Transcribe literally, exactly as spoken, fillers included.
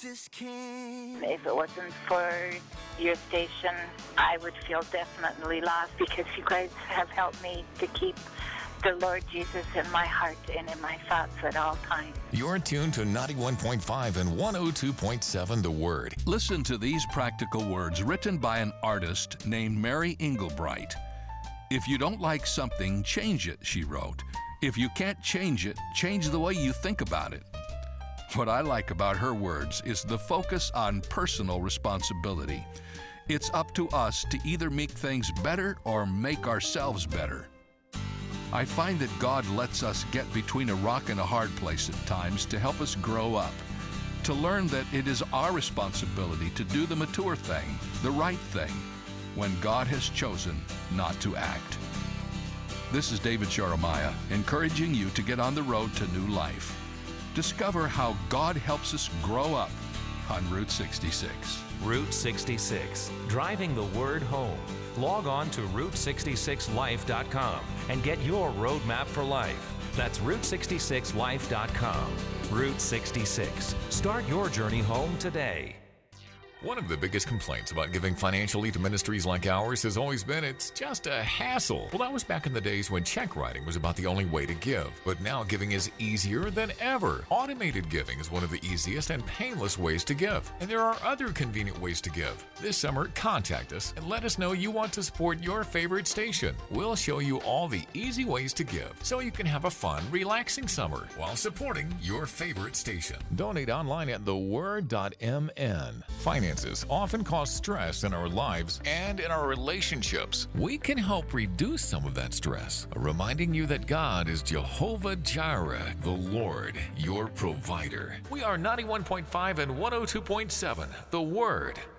Jesus came. If it wasn't for your station, I would feel definitely lost, because you guys have helped me to keep the Lord Jesus in my heart and in my thoughts at all times. You're tuned to ninety-one point five and one oh two point seven The Word. Listen to these practical words written by an artist named Mary Engelbright. If you don't like something, change it, she wrote. If you can't change it, change the way you think about it. What I like about her words is the focus on personal responsibility. It's up to us to either make things better or make ourselves better. I find that God lets us get between a rock and a hard place at times to help us grow up, to learn that it is our responsibility to do the mature thing, the right thing, when God has chosen not to act. This is David Jeremiah, encouraging you to get on the road to new life. Discover how God helps us grow up on Route sixty-six. Route sixty-six, driving the word home. Log on to route sixty-six life dot com and get your roadmap for life. That's route sixty-six life dot com. Route sixty-six. Start your journey home today. One of the biggest complaints about giving financially to ministries like ours has always been it's just a hassle. Well, that was back in the days when check writing was about the only way to give. But now giving is easier than ever. Automated giving is one of the easiest and painless ways to give. And there are other convenient ways to give. This summer, contact us and let us know you want to support your favorite station. We'll show you all the easy ways to give so you can have a fun, relaxing summer while supporting your favorite station. Donate online at the word dot m n. Finances often cause stress in our lives and in our relationships. We can help reduce some of that stress, reminding you that God is Jehovah Jireh, the Lord, your provider. We are ninety-one point five and one oh two point seven, The Word.